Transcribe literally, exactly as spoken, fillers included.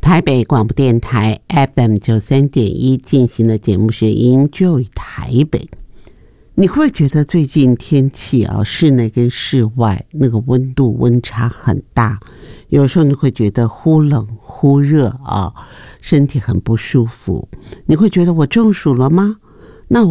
台北广播电台 F M 九十三点一进行的节目是 Enjoy 台北。你会不会觉得最近天气啊，室内跟室外那个温度温差很大？有时候你会觉得忽冷忽热啊，身体很不舒服。你会觉得我中暑了吗？